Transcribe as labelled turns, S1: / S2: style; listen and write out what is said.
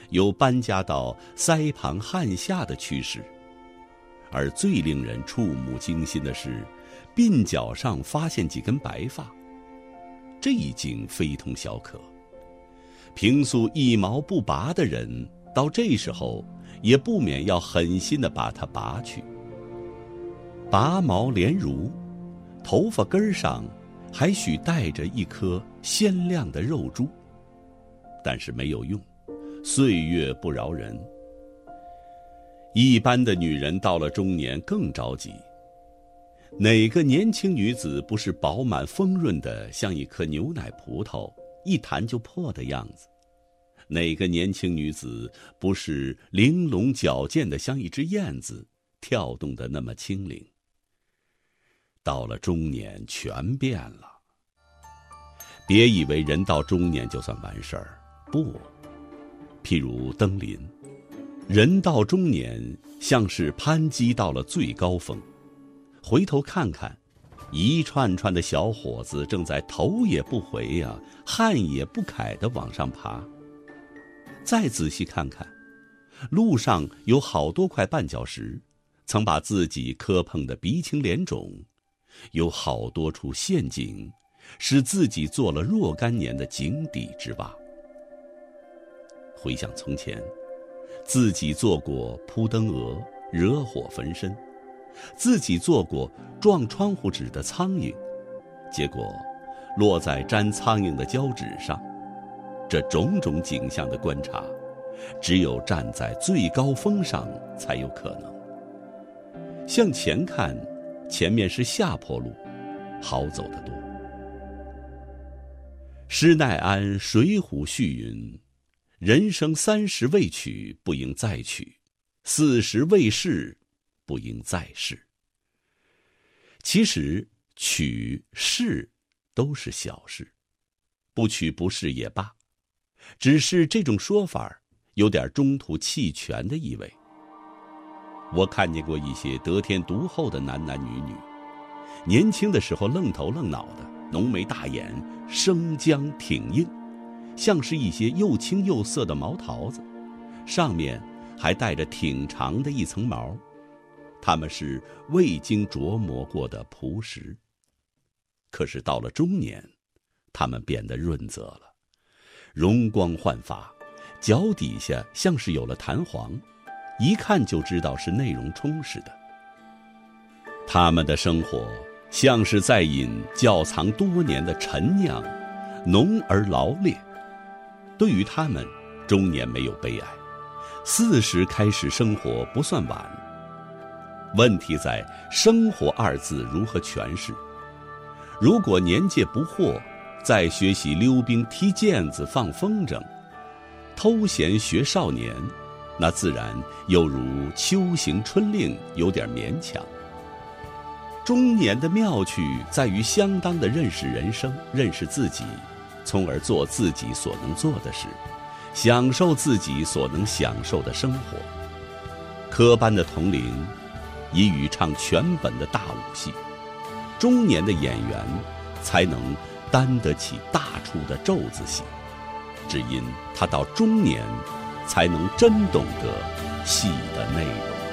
S1: 有搬家到腮旁汗下的趋势。而最令人触目惊心的是，鬓角上发现几根白发，这已经非同小可。平素一毛不拔的人，到这时候也不免要狠心地把它拔去。拔毛连如，头发根上还许带着一颗鲜亮的肉珠，但是没有用，岁月不饶人。一般的女人到了中年更着急。哪个年轻女子不是饱满丰润的像一颗牛奶葡萄，一弹就破的样子？哪个年轻女子不是玲珑矫健的像一只燕子，跳动的那么轻灵？到了中年全变了。别以为人到中年就算完事儿，不。譬如登临，人到中年像是攀击到了最高峰，回头看看，一串串的小伙子正在头也不回呀，汗也不揩地往上爬。再仔细看看，路上有好多块绊脚石，曾把自己磕碰得鼻青脸肿；有好多处陷阱，使自己做了若干年的井底之蛙。回想从前，自己做过扑灯蛾，惹火焚身，自己做过撞窗户纸的苍蝇，结果落在粘苍蝇的胶纸上。这种种景象的观察，只有站在最高峰上才有可能。向前看，前面是下坡路，好走得多。施耐庵《水浒序》云：人生30未娶，不应再娶；40未逝，不应再试。其实娶试都是小事，不娶不试也罢，只是这种说法有点中途弃权的意味。我看见过一些得天独厚的男男女女，年轻的时候愣头愣脑的，浓眉大眼，生姜挺硬，像是一些又青又涩的毛桃子，上面还带着挺长的一层毛。他们是未经琢磨过的朴实。可是到了中年，他们变得润泽了，容光焕发，脚底下像是有了弹簧，一看就知道是内容充实的。他们的生活像是在饮窖藏多年的陈酿，浓而劳烈。对于他们，中年没有悲哀，40开始生活不算晚。问题在生活2字如何诠释。如果年届不惑，再学习溜冰、踢毽子、放风筝，偷闲学少年，那自然又如秋行春令，有点勉强。中年的妙趣在于相当的认识人生，认识自己，从而做自己所能做的事，享受自己所能享受的生活。科班的童龄已与唱全本的大武戏，中年的演员才能担得起大出的咒子戏，只因他到中年才能真懂得戏的内容。